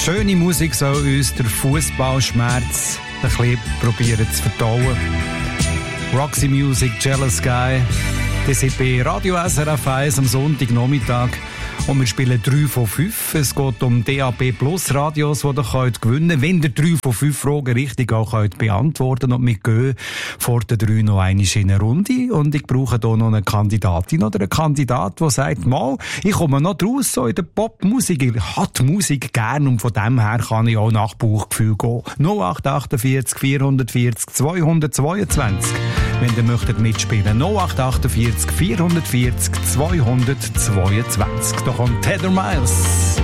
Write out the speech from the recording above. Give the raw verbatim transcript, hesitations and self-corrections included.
Schöne Musik soll uns der Fußballschmerz ein bisschen probieren zu verdauen. Roxy Music, Jealous Guy. Das ist bei Radio S R F eins am Sonntagnachmittag. Und wir spielen drei von fünf. Es geht um D A B Plus Radios, die ihr könnt gewinnen könnt. Wenn ihr drei von fünf Fragen richtig auch könnt beantworten könnt. Und wir gehen vor den drei noch einmal in eine Runde. Und ich brauche hier noch eine Kandidatin oder einen Kandidat, der sagt, mal, ich komme noch draus, so in der Popmusik. Ich habe die Musik gern und von dem her kann ich auch nach Bauchgefühl gehen. null acht achtundvierzig vierhundertvierzig zweihundertzweiundzwanzig. Wenn ihr möchtet mitspielen. null acht achtundvierzig vierhundertvierzig zweihundertzweiundzwanzig. Da kommt Heather Miles.